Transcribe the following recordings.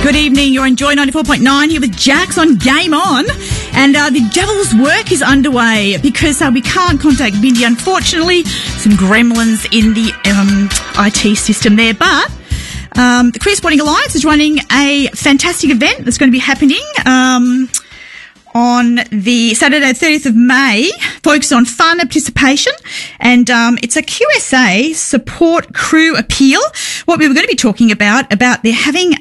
Good evening. You're on Joy 94.9 here with Jax on Game On. And the Devil's work is underway because we can't contact Bindi, unfortunately. Some gremlins in the IT system there. But the Queer Sporting Alliance is running a fantastic event that's going to be happening on the Saturday, 30th of May, focused on fun and participation. And it's a QSA support crew appeal. What we were going to be talking about they're having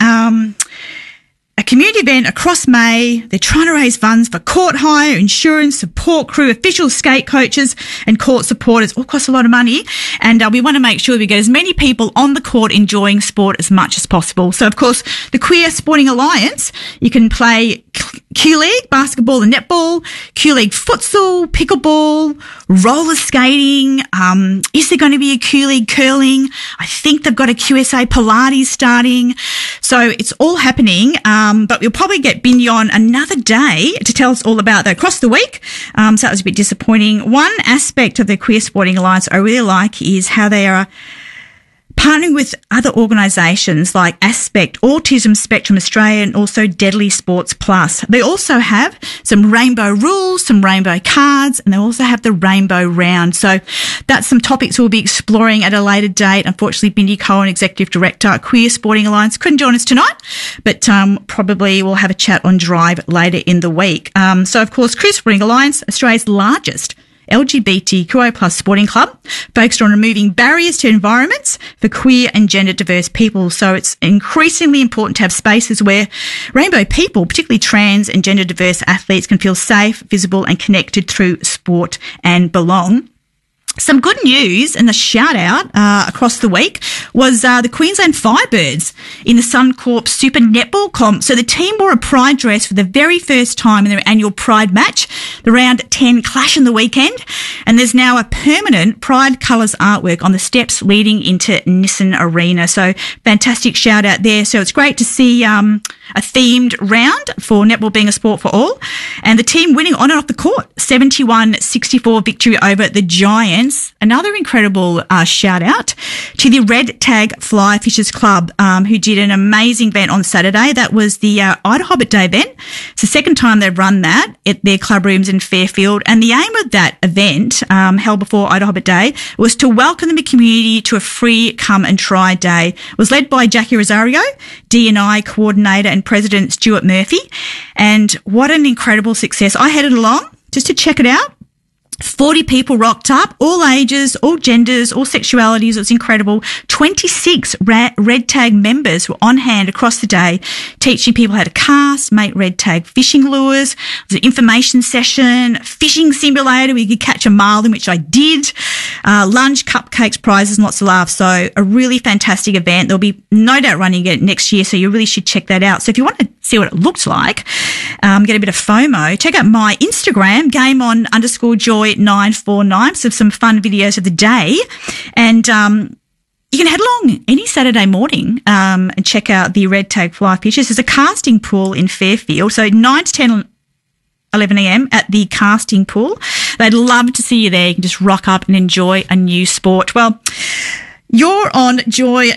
a community event across May. They're trying to raise funds for court hire, insurance, support crew, official skate coaches and court supporters. All costs a lot of money. And we want to make sure we get as many people on the court enjoying sport as much as possible. So, of course, the Queer Sporting Alliance, you can play Q-League, basketball and netball, Q-League futsal, pickleball, roller skating. Is there going to be a Q-League curling? I think they've got a QSA Pilates starting. So it's all happening. But we'll probably get Bindi on another day to tell us all about that across the week. So that was a bit disappointing. One aspect of the Queer Sporting Alliance I really like is how they are partnering with other organisations like Aspect, Autism Spectrum Australia, and also Deadly Sports Plus. They also have some rainbow rules, some rainbow cards, and they also have the rainbow round. So that's some topics we'll be exploring at a later date. Unfortunately, Bindi Cohen, Executive Director at Queer Sporting Alliance, couldn't join us tonight, but probably we'll have a chat on Drive later in the week. So, of course, Queer Sporting Alliance, Australia's largest LGBTQI plus sporting club, focused on removing barriers to environments for queer and gender diverse people. So it's increasingly important to have spaces where rainbow people, particularly trans and gender diverse athletes, can feel safe, visible and connected through sport and belong. Some good news and the shout out across the week was the Queensland Firebirds in the Suncorp Super Netball Comp. So the team wore a Pride dress for the very first time in their annual Pride match, the Round 10 clash on the weekend. And there's now a permanent Pride colours artwork on the steps leading into Nissan Arena. So fantastic shout out there. So it's great to see a themed round for netball being a sport for all. And the team winning on and off the court, 71-64 victory over the Giants. Another incredible shout out to the Red Tag Fly Fishers Club, who did an amazing event on Saturday. That was the Ida Hobbit Day event. It's the second time they've run that at their club rooms in Fairfield. And the aim of that event, held before Ida Hobbit Day, was to welcome the community to a free come and try day. It was led by Jackie Rosario, D&I coordinator and President Stuart Murphy. And what an incredible success. I headed along just to check it out. 40 people rocked up, all ages, all genders, all sexualities. It was incredible. 26 Red Tag members were on hand across the day, teaching people how to cast, make Red Tag fishing lures. There was an information session, fishing simulator where you could catch a marlin, which I did, lunch, cupcakes, prizes, and lots of laughs. So a really fantastic event. There'll be no doubt running it next year, so you really should check that out. So if you want to see what it looks like, get a bit of FOMO, check out my Instagram, GameOn_Joy949, so some fun videos of the day. And you can head along any Saturday morning and check out the Red Tag Fly Fishers. There's a casting pool in Fairfield, so 9 to 10 11 a.m. at the casting pool. They'd love to see you there. You can just rock up and enjoy a new sport. Well, you're on Joy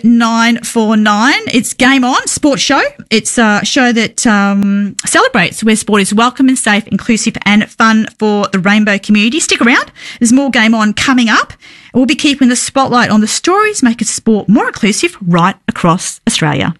949. It's Game On, sports show. It's a show that celebrates where sport is welcome and safe, inclusive and fun for the rainbow community. Stick around. There's more Game On coming up. We'll be keeping the spotlight on the stories making sport more inclusive right across Australia.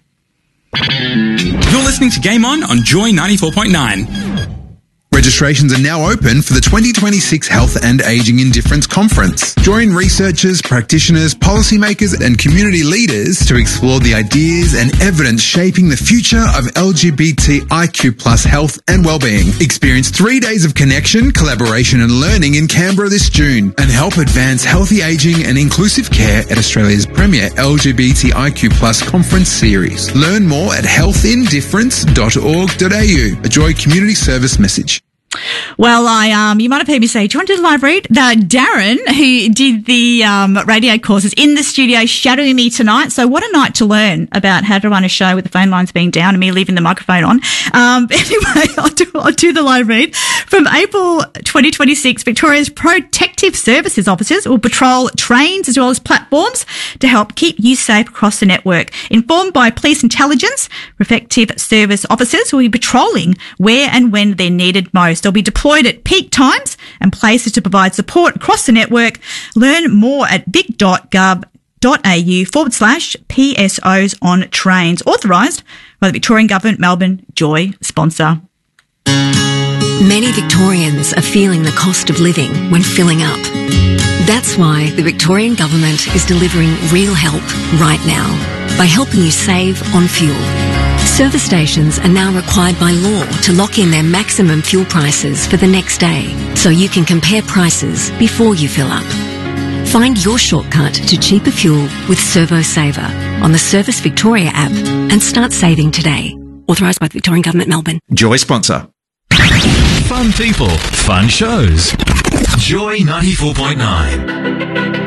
You're listening to Game On Joy 94.9. Registrations are now open for the 2026 Health and Ageing in Difference Conference. Join researchers, practitioners, policymakers and community leaders to explore the ideas and evidence shaping the future of LGBTIQ plus health and wellbeing. Experience 3 days of connection, collaboration and learning in Canberra this June and help advance healthy ageing and inclusive care at Australia's premier LGBTIQ plus conference series. Learn more at healthindifference.org.au. A Joy Community Service message. Well, you might have heard me say, do you want to do the live read? Darren, who did the radio course, is in the studio shadowing me tonight. So what a night to learn about how to run a show with the phone lines being down and me leaving the microphone on. Anyway, I'll do the live read. From April 2026, Victoria's Protective Services officers will patrol trains as well as platforms to help keep you safe across the network. Informed by police intelligence, Protective Service officers will be patrolling where and when they're needed most. They'll be deployed at peak times and places to provide support across the network. Learn more at vic.gov.au/PSOs on trains. Authorised by the Victorian Government, Melbourne Joy sponsor. Many Victorians are feeling the cost of living when filling up. That's why the Victorian Government is delivering real help right now by helping you save on fuel. Service stations are now required by law to lock in their maximum fuel prices for the next day, so you can compare prices before you fill up. Find your shortcut to cheaper fuel with ServoSaver on the Service Victoria app and start saving today. Authorised by the Victorian Government, Melbourne. Joy sponsor. Fun people, fun shows. Joy 94.9.